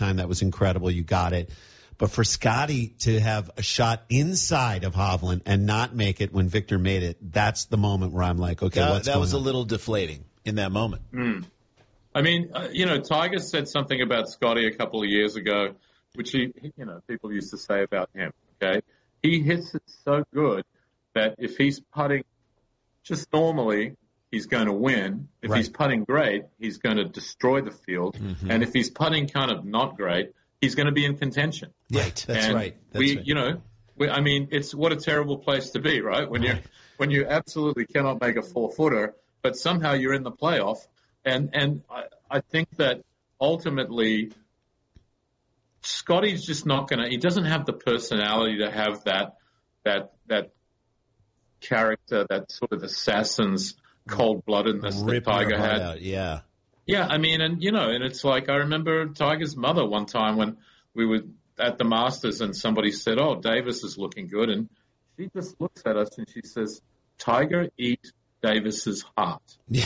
time. That was incredible. You got it. But for Scotty to have a shot inside of Hovland and not make it when Victor made it, that's the moment where I'm like, okay, what's going on? That was a little deflating in that moment. I mean, Tiger said something about Scotty a couple of years ago, which people used to say about him. Okay, he hits it so good that if he's putting just normally, he's going to win. If he's putting great, he's going to destroy the field. Mm-hmm. And if he's putting kind of not great, he's going to be in contention. Right, that's right. I mean, it's what a terrible place to be, right? When you absolutely cannot make a 4-footer, but somehow you're in the playoff. And I think that ultimately Scotty's just not going to – he doesn't have the personality to have that character, that sort of assassin's cold-bloodedness that Tiger had. Out. Yeah. Yeah, I mean, and it's like I remember Tiger's mother one time when we were at the Masters and somebody said, "Oh, Davis is looking good," and she just looks at us and she says, "Tiger, eat Davis's heart." Yeah.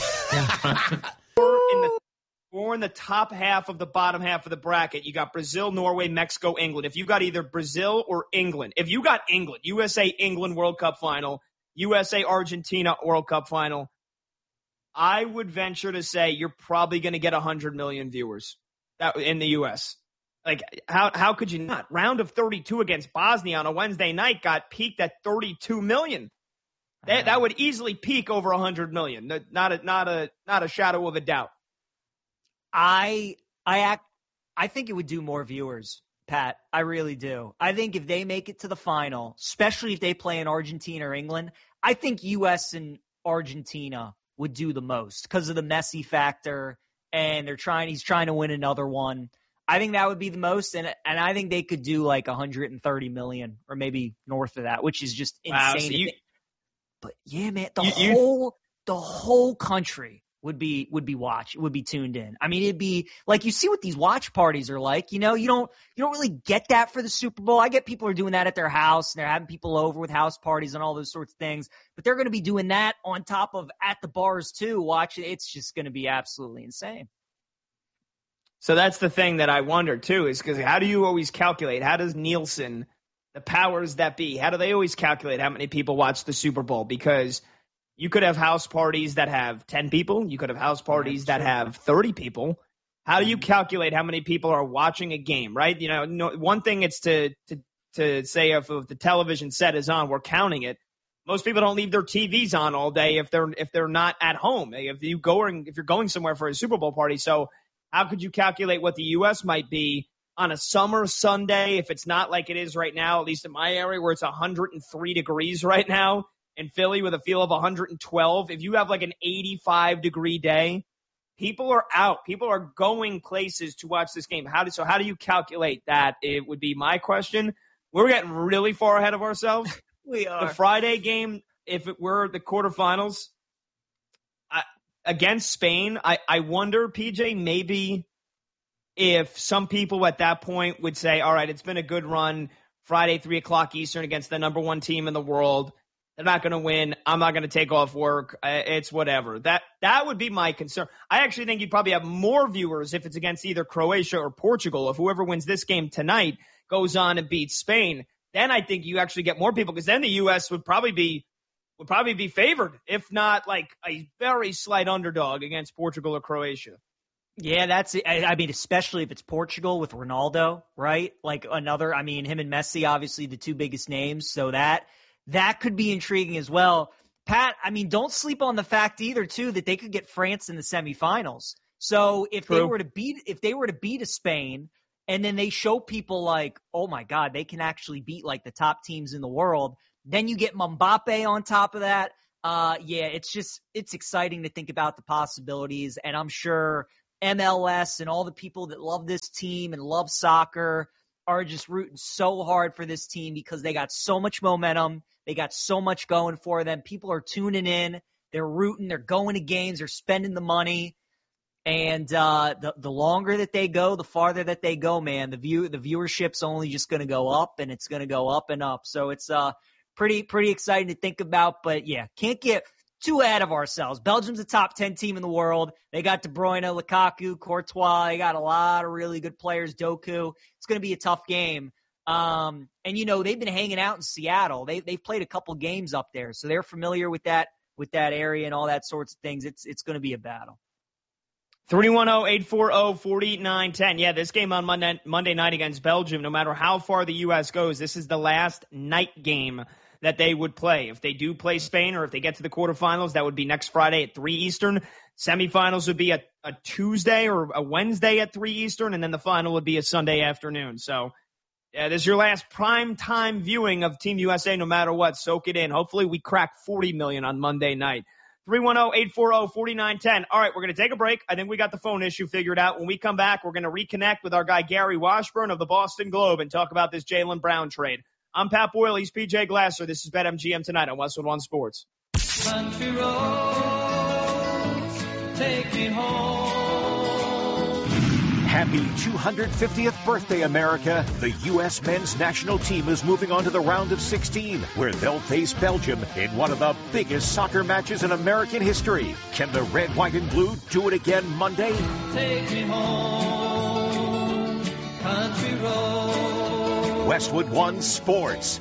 We're in the top half of the bottom half of the bracket. You got Brazil, Norway, Mexico, England. If you got either Brazil or England, if you got England, USA, England World Cup final, USA, Argentina World Cup final, I would venture to say you're probably going to get 100 million viewers in the U.S. Like, how could you not? Round of 32 against Bosnia on a Wednesday night got peaked at 32 million. That would easily peak over 100 million. Not a shadow of a doubt. I think it would do more viewers, Pat. I really do. I think if they make it to the final, especially if they play in Argentina or England, I think U.S. and Argentina would do the most because of the Messi factor, and he's trying to win another one. I think that would be the most, and I think they could do like 130 million or maybe north of that, which is just insane. Wow, but yeah, man, the whole country would be tuned in. I mean, it'd be like, you see what these watch parties are like. You don't really get that for the Super Bowl. I get people are doing that at their house and they're having people over with house parties and all those sorts of things. But they're going to be doing that on top of at the bars too. Watching, it's just going to be absolutely insane. So that's the thing that I wonder too, is because how do you always calculate? How does Nielsen, the powers that be, how do they always calculate how many people watch the Super Bowl? Because you could have house parties that have 10 people. You could have house parties that have 30 people. How do you calculate how many people are watching a game, right? One thing it's to say if the television set is on, we're counting it. Most people don't leave their TVs on all day if they're not at home. If you're going somewhere for a Super Bowl party. So how could you calculate what the U.S. might be on a summer Sunday if it's not like it is right now, at least in my area where it's 103 degrees right now? In Philly with a feel of 112, if you have like an 85-degree day, people are out. People are going places to watch this game. How do you calculate that? It would be my question. We're getting really far ahead of ourselves. We are. The Friday game, if it were the quarterfinals against Spain, I wonder, PJ, maybe if some people at that point would say, all right, it's been a good run. Friday, 3 o'clock Eastern against the number one team in the world. They're not going to win. I'm not going to take off work. It's whatever. That would be my concern. I actually think you'd probably have more viewers if it's against either Croatia or Portugal. If whoever wins this game tonight goes on and beats Spain, then I think you actually get more people, because then the U.S. would probably be favored, if not like a very slight underdog against Portugal or Croatia. Yeah, that's it. I mean, especially if it's Portugal with Ronaldo, right? Like him and Messi, obviously the two biggest names. So that could be intriguing as well. Pat, I mean, don't sleep on the fact either, too, that they could get France in the semifinals. So if they were to beat a Spain, and then they show people like, oh my God, they can actually beat like the top teams in the world, then you get Mbappe on top of that. It's exciting to think about the possibilities, and I'm sure MLS and all the people that love this team and love soccer are just rooting so hard for this team because they got so much momentum. They got so much going for them. People are tuning in. They're rooting. They're going to games. They're spending the money. And the longer that they go, the farther that they go, man, the viewership's only just going to go up, and it's going to go up and up. So it's pretty exciting to think about. But, yeah, can't get too ahead of ourselves. Belgium's a top 10 team in the world. They got De Bruyne, Lukaku, Courtois. They got a lot of really good players, Doku. It's going to be a tough game. And, they've been hanging out in Seattle. They've played a couple games up there, so they're familiar with that area and all that sorts of things. It's going to be a battle. 310-840-4910. Yeah, this game on Monday night against Belgium, no matter how far the U.S. goes, this is the last night game that they would play. If they do play Spain or if they get to the quarterfinals, that would be next Friday at 3 Eastern. Semifinals would be a Tuesday or a Wednesday at 3 Eastern, and then the final would be a Sunday afternoon. So this is your last prime time viewing of Team USA no matter what. Soak it in. Hopefully we crack 40 million on Monday night. 310-840-4910. All right, we're going to take a break. I think we got the phone issue figured out. When we come back, we're going to reconnect with our guy Gary Washburn of the Boston Globe and talk about this Jaylen Brown trade. I'm Pat Boyle. He's PJ Glasser. This is BetMGM tonight on Westwood One Sports. Country roads, take me home. Happy 250th birthday, America. The U.S. men's national team is moving on to the round of 16, where they'll face Belgium in one of the biggest soccer matches in American history. Can the red, white, and blue do it again Monday? Take me home, country road. Westwood One Sports.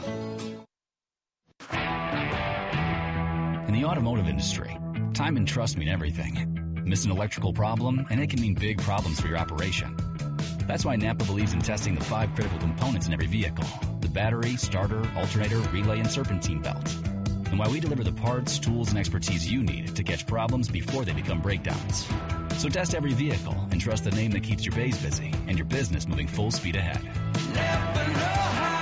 In the automotive industry, time and trust mean everything. Miss an electrical problem, and it can mean big problems for your operation. That's why Napa believes in testing the 5 critical components in every vehicle: the battery, starter, alternator, relay, and serpentine belt. And why we deliver the parts, tools, and expertise you need to catch problems before they become breakdowns. So test every vehicle and trust the name that keeps your bays busy and your business moving full speed ahead. Never know how.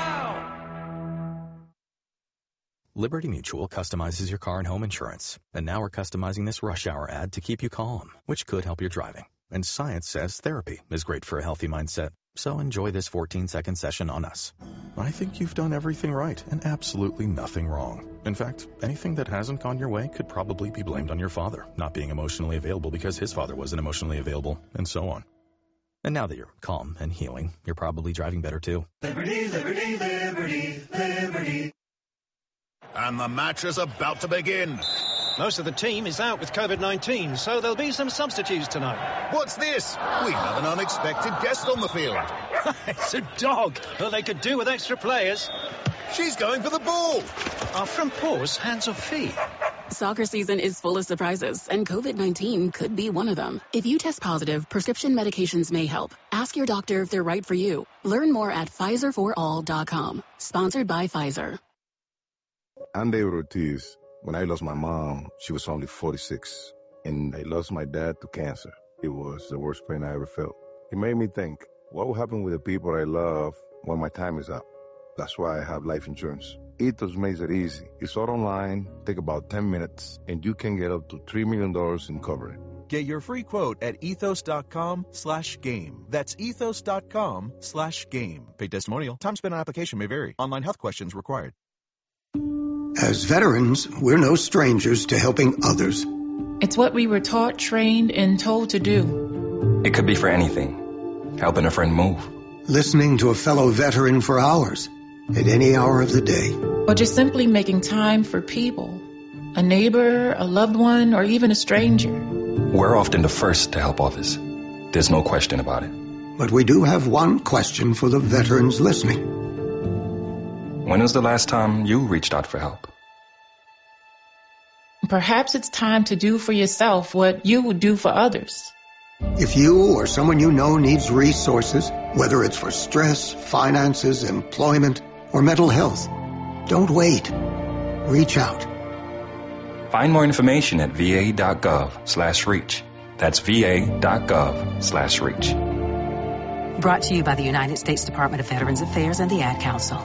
Liberty Mutual customizes your car and home insurance. And now we're customizing this rush hour ad to keep you calm, which could help your driving. And science says therapy is great for a healthy mindset. So enjoy this 14-second session on us. I think you've done everything right and absolutely nothing wrong. In fact, anything that hasn't gone your way could probably be blamed on your father not being emotionally available because his father wasn't emotionally available, and so on. And now that you're calm and healing, you're probably driving better too. Liberty, liberty, liberty, liberty. And the match is about to begin. Most of the team is out with COVID-19, so there'll be some substitutes tonight. What's this? We have an unexpected guest on the field. It's a dog. Well, they could do with extra players. She's going for the ball. Are front paws hands or feet? Soccer season is full of surprises, and COVID-19 could be one of them. If you test positive, prescription medications may help. Ask your doctor if they're right for you. Learn more at PfizerForAll.com. Sponsored by Pfizer. I'm David Ortiz. When I lost my mom, she was only 46. And I lost my dad to cancer. It was the worst pain I ever felt. It made me think, what will happen with the people I love when my time is up? That's why I have life insurance. Ethos makes it easy. It's all online, take about 10 minutes, and you can get up to $3 million in coverage. Get your free quote at ethos.com/game. That's ethos.com/game. Paid testimonial. Time spent on application may vary. Online health questions required. As veterans, we're no strangers to helping others. It's what we were taught, trained, and told to do. It could be for anything. Helping a friend move. Listening to a fellow veteran for hours, at any hour of the day. Or just simply making time for people. A neighbor, a loved one, or even a stranger. We're often the first to help others. There's no question about it. But we do have one question for the veterans listening. When was the last time you reached out for help? Perhaps it's time to do for yourself what you would do for others. If you or someone you know needs resources, whether it's for stress, finances, employment, or mental health, don't wait. Reach out. Find more information at va.gov/reach. That's va.gov/reach. Brought to you by the United States Department of Veterans Affairs and the Ad Council.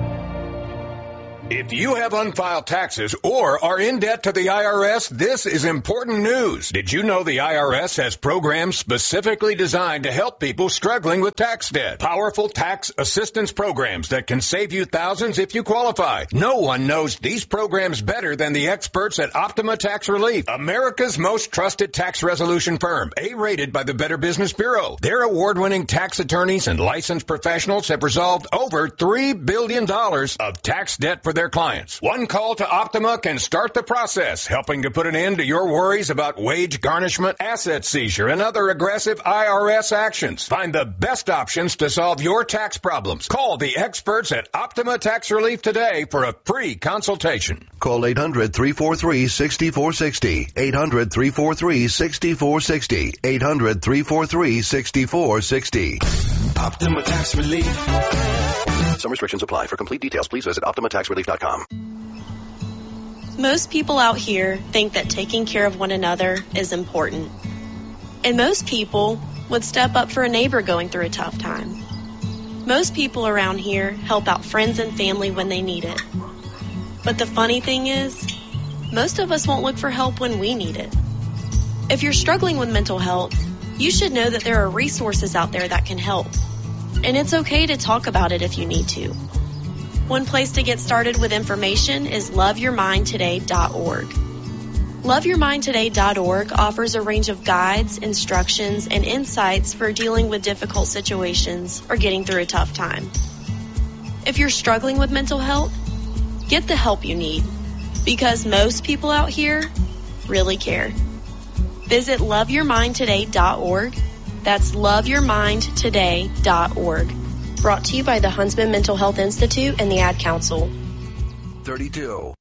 If you have unfiled taxes or are in debt to the IRS, this is important news. Did you know the IRS has programs specifically designed to help people struggling with tax debt? Powerful tax assistance programs that can save you thousands if you qualify. No one knows these programs better than the experts at Optima Tax Relief, America's most trusted tax resolution firm, A-rated by the Better Business Bureau. Their award-winning tax attorneys and licensed professionals have resolved over $3 billion of tax debt for their their clients. One call to Optima can start the process, helping to put an end to your worries about wage garnishment, asset seizure, and other aggressive IRS actions. Find the best options to solve your tax problems. Call the experts at Optima Tax Relief today for a free consultation. Call 800-343-6460. 800-343-6460. 800-343-6460. Optima Tax Relief. Some restrictions apply. For complete details, please visit OptimaTaxRelief.com. Most people out here think that taking care of one another is important. And most people would step up for a neighbor going through a tough time. Most people around here help out friends and family when they need it. But the funny thing is, most of us won't look for help when we need it. If you're struggling with mental health, you should know that there are resources out there that can help. And it's okay to talk about it if you need to. One place to get started with information is loveyourmindtoday.org. Loveyourmindtoday.org offers a range of guides, instructions, and insights for dealing with difficult situations or getting through a tough time. If you're struggling with mental health, get the help you need, because most people out here really care. Visit loveyourmindtoday.org. That's loveyourmindtoday.org. Brought to you by the Huntsman Mental Health Institute and the Ad Council. 32.